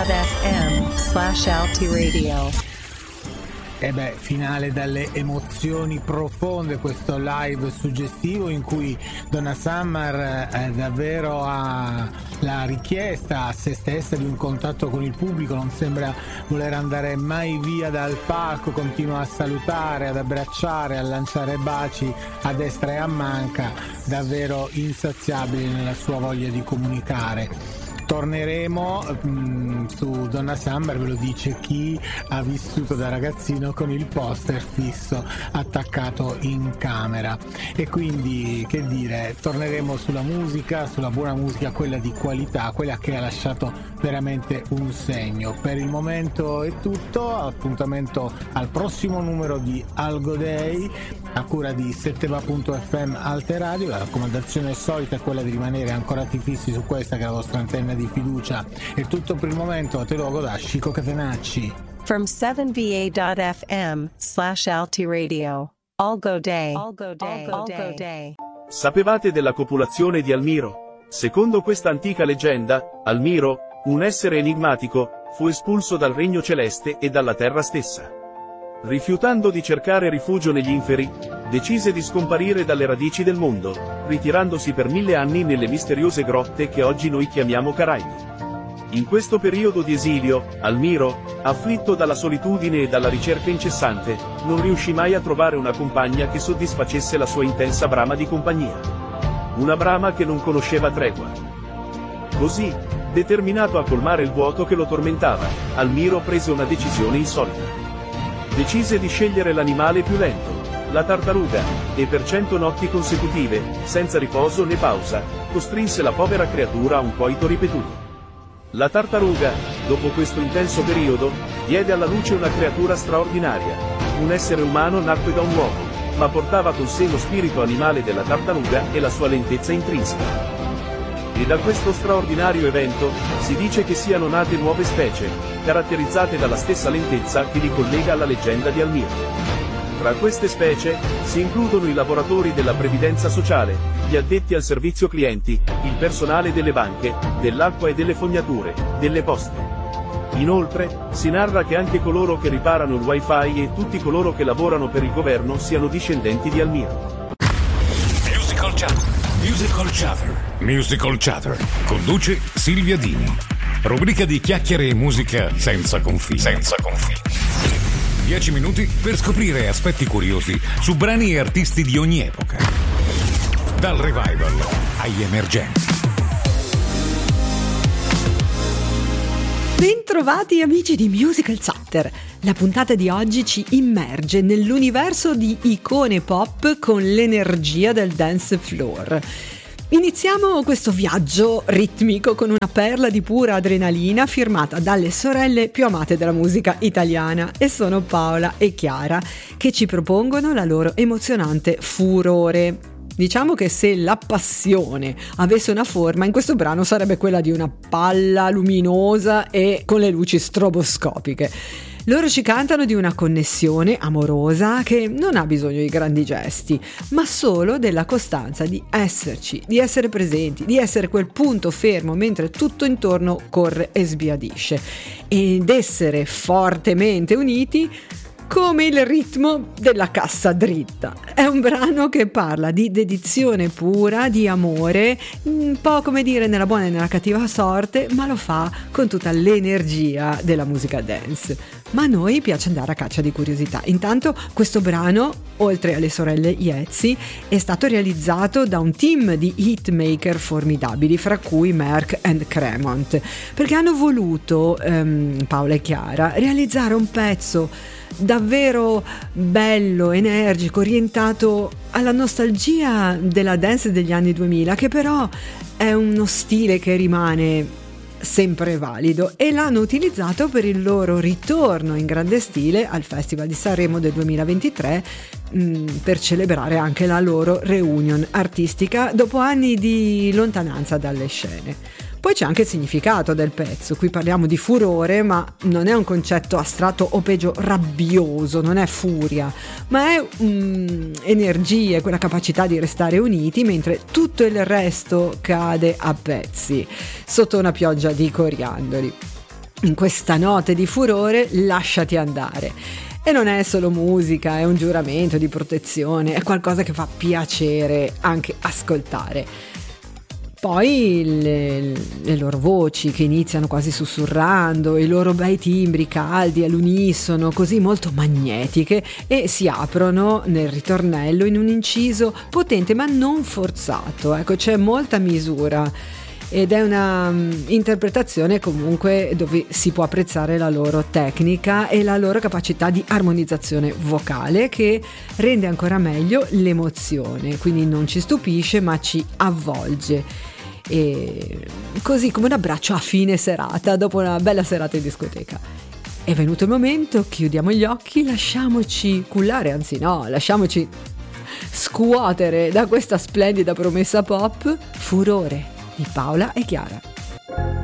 www.ctvappunto.fm/LTradio. E finale dalle emozioni profonde, questo live suggestivo in cui Donna Summer davvero ha la richiesta a se stessa di un contatto con il pubblico, non sembra voler andare mai via dal palco, continua a salutare, ad abbracciare, a lanciare baci a destra e a manca, davvero insaziabile nella sua voglia di comunicare. Torneremo su Donna Summer, ve lo dice chi ha vissuto da ragazzino con il poster fisso attaccato in camera. E quindi, che dire, torneremo sulla musica, sulla buona musica, quella di qualità, quella che ha lasciato veramente un segno. Per il momento è tutto, appuntamento al prossimo numero di Algo Day a cura di ctvappunto.fm Alte Radio. La raccomandazione solita è quella di rimanere ancorati fissi su questa che è la vostra antenna di fiducia. È tutto per il momento, a te luogo da Chico Catenacci. From 7va.fm/LTradio. Algo Day. Algo Day. Algo Day. Sapevate della copulazione di Almiro? Secondo questa antica leggenda, Almiro, un essere enigmatico, fu espulso dal regno celeste e dalla terra stessa. Rifiutando di cercare rifugio negli inferi, decise di scomparire dalle radici del mondo, ritirandosi per 1000 anni nelle misteriose grotte che oggi noi chiamiamo Caraibi. In questo periodo di esilio, Almiro, afflitto dalla solitudine e dalla ricerca incessante, non riuscì mai a trovare una compagna che soddisfacesse la sua intensa brama di compagnia. Una brama che non conosceva tregua. Così, determinato a colmare il vuoto che lo tormentava, Almiro prese una decisione insolita. Decise di scegliere l'animale più lento, la tartaruga, e per 100 notti consecutive, senza riposo né pausa, costrinse la povera creatura a un coito ripetuto. La tartaruga, dopo questo intenso periodo, diede alla luce una creatura straordinaria. Un essere umano nacque da un uomo, ma portava con sé lo spirito animale della tartaruga e la sua lentezza intrinseca. E da questo straordinario evento, si dice che siano nate nuove specie, caratterizzate dalla stessa lentezza che li collega alla leggenda di Almiro. Tra queste specie, si includono i lavoratori della previdenza sociale, gli addetti al servizio clienti, il personale delle banche, dell'acqua e delle fognature, delle poste. Inoltre, si narra che anche coloro che riparano il wifi e tutti coloro che lavorano per il governo siano discendenti di Almiro. Musical Chatter. Musical Chatter. Musical Chatter. Conduce Silvia Dini. Rubrica di chiacchiere e musica senza confini. 10 minuti per scoprire aspetti curiosi su brani e artisti di ogni epoca. Dal revival agli emergenti. Bentrovati amici di Musical Chatter. La puntata di oggi ci immerge nell'universo di icone pop con l'energia del dance floor. Iniziamo questo viaggio ritmico con una perla di pura adrenalina firmata dalle sorelle più amate della musica italiana, e sono Paola e Chiara, che ci propongono la loro emozionante Furore. Diciamo che se la passione avesse una forma, in questo brano sarebbe quella di una palla luminosa e con le luci stroboscopiche. Loro ci cantano di una connessione amorosa che non ha bisogno di grandi gesti, ma solo della costanza di esserci, di essere presenti, di essere quel punto fermo mentre tutto intorno corre e sbiadisce, ed essere fortemente uniti come il ritmo della cassa dritta. È un brano che parla di dedizione pura, di amore, un po' come dire nella buona e nella cattiva sorte, ma lo fa con tutta l'energia della musica dance. Ma a noi piace andare a caccia di curiosità. Intanto questo brano, oltre alle sorelle Iezzi, è stato realizzato da un team di hitmaker formidabili, fra cui Merck and Cremont, perché hanno voluto, Paola e Chiara, realizzare un pezzo davvero bello, energico, orientato alla nostalgia della dance degli anni 2000, che però è uno stile che rimane sempre valido, e l'hanno utilizzato per il loro ritorno in grande stile al Festival di Sanremo del 2023, per celebrare anche la loro reunion artistica dopo anni di lontananza dalle scene. Poi c'è anche il significato del pezzo. Qui parliamo di furore, ma non è un concetto astratto o peggio rabbioso, non è furia, ma è energia, quella capacità di restare uniti mentre tutto il resto cade a pezzi sotto una pioggia di coriandoli. in questa notte di furore, lasciati andare. E non è solo musica, è un giuramento di protezione, è qualcosa che fa piacere anche ascoltare. Poi le loro voci che iniziano quasi sussurrando, i loro bei timbri caldi all'unisono, così molto magnetiche, e si aprono nel ritornello in un inciso potente ma non forzato. Ecco, c'è molta misura ed è una interpretazione comunque dove si può apprezzare la loro tecnica e la loro capacità di armonizzazione vocale, che rende ancora meglio l'emozione, quindi non ci stupisce ma ci avvolge, e così come un abbraccio a fine serata dopo una bella serata in discoteca. È venuto il momento, chiudiamo gli occhi, lasciamoci cullare, anzi no, lasciamoci scuotere da questa splendida promessa pop. Furore di Paola e Chiara.